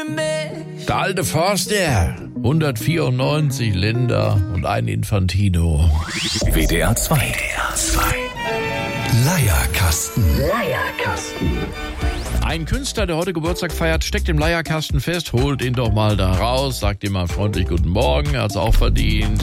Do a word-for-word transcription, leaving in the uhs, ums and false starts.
Der alte Forster, hundertvierundneunzig Länder und ein Infantino. W D R zwei. W D R zwei. Leierkasten. Leierkasten. Ein Künstler, der heute Geburtstag feiert, steckt im Leierkasten fest, holt ihn doch mal da raus, sagt ihm mal freundlich guten Morgen, er hat's auch verdient.